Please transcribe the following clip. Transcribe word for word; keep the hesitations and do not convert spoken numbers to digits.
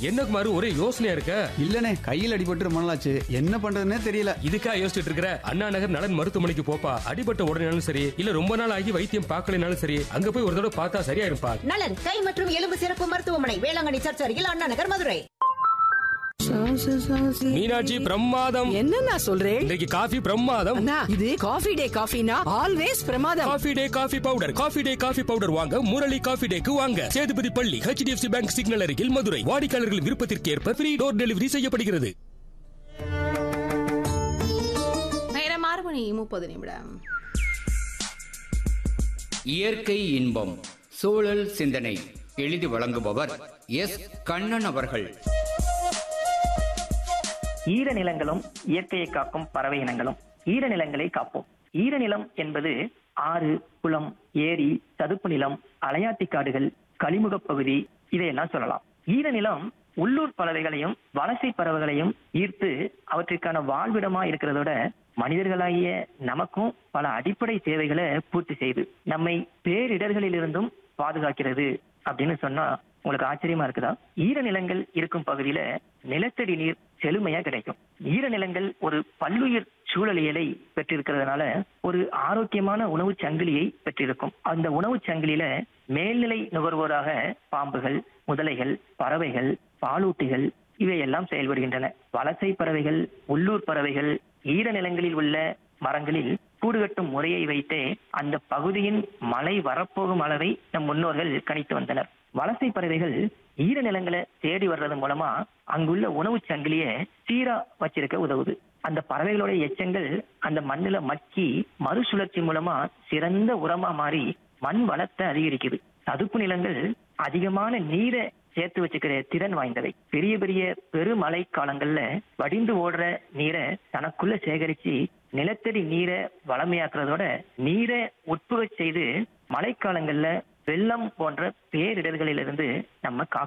என்ன குமாரு ஒரே யோசனையா இருக்க? இல்லனே, கையில் அடிபட்டு ரொம்ப நாளாச்சு, என்ன பண்றதுன்னே தெரியல. இதுக்கா யோசிச்சுட்டு இருக்கிற? அண்ணா நகர் நலன் மருத்துவமனைக்கு போப்பா. அடிபட்ட உடனேனாலும் சரி, இல்ல ரொம்ப நாள் ஆகி வைத்தியம் பார்க்கலனாலும் சரி, அங்க போய் ஒரு தடவை பார்த்தா சரியா இருப்பா. நலன் கை மற்றும் எலும்பு சிறப்பு மருத்துவமனை, வேளாங்கண்ணி சர்ச் அருகில், அண்ணா நகர், மதுரை. மீனாட்சி பிரமாதம். என்னன்னா சொல்றேன்? இன்னைக்கு காஃபி பிரமாதம். அண்ணா, இது காஃபி டே காஃபினா ஆல்வேஸ் பிரமாதம். Coffee day coffee powder. Coffee day coffee powder வாங்க முரளி காஃபி டேக்கு வாங்க. சேதுபதி பள்ளி, H D F C bank signal அருகில், மதுரை. வாடிக்கையாளர்களின் விருப்பத்திற்கு ஏற்ப ஃப்ரீ டோர் டெலிவரி செய்யப்படுகிறது. நேரம் ஆறு மணி முப்பது நிமிடம். இயற்கை இன்பம் சூழல் சிந்தனை எழுதி வழங்குபவர் எஸ் கண்ணன் அவர்கள். ஈரநிலங்களும் இயற்கையை காக்கும் பறவை இனங்களும். ஈரநிலங்களை காப்போம். ஈரநிலம் என்பது ஆறு, குளம், ஏரி, சதுப்பு நிலம், அலையாத்தி காடுகள், கழிமுகப் பகுதி, இதையெல்லாம் சொல்லலாம். ஈரநிலம் உள்ளூர் பறவைகளையும் வலசை பறவைகளையும் ஈர்த்து அவற்றிற்கான வாழ்விடமா இருக்கிறதோட மனிதர்களாகிய நமக்கும் பல அடிப்படை தேவைகளை பூர்த்தி செய்து நம்மை பேரிடர்களிலிருந்தும் பாதுகாக்கிறது அப்படின்னு சொன்னா உங்களுக்கு ஆச்சரியமா இருக்குதா? ஈரநிலங்கள் இருக்கும் பகுதியில நிலத்தடி நீர் செழுமையா கிடைக்கும். ஈரநிலங்கள் ஒரு பல்லுயிர் சூழலியலை பெற்றிருக்கிறதுனால ஒரு ஆரோக்கியமான உணவு சங்கிலியை பெற்றிருக்கும். அந்த உணவு சங்கிலியில மேல்நிலை நுகர்வோராக பாம்புகள், முதலைகள், பறவைகள், பாலூட்டிகள் இவையெல்லாம் செயல்படுகின்றன. வலசை பறவைகள், உள்ளூர் பறவைகள் ஈரநிலங்களில் உள்ள மரங்களில் கூடு கட்டும் முறையை வைத்தே அந்த பகுதியின் மழை வரப்போகும் அளவை நம் முன்னோர்கள் கணித்து வந்தனர். வலசை பறவைகள் ஈரநிலங்களை தேடி வர்றது மூலமா அங்குள்ள உணவு சங்கிலிய சீரா வச்சிருக்க உதவுது. அந்த பறவைகளோட எச்சங்கள் அந்த மண்ணுல மக்கி மறுசுழற்சி மூலமா சிறந்த உரமா மாறி மண் வளத்தை அதிகரிக்குது. சதுப்பு நிலங்கள் அதிகமான நீரை சேர்த்து வச்சுக்கிற திறன் வாய்ந்தவை. பெரிய பெரிய பெருமழை காலங்கள்ல வடிந்து ஓடுற நீரை தனக்குள்ள சேகரிச்சு நிலத்தடி நீரை வளமையாக்குறதோட நீரை உட்புகச் செய்து மழைக்காலங்கள்ல வெள்ளம் போன்ற பேரிடர்களிலிருந்து நம்ம காக்க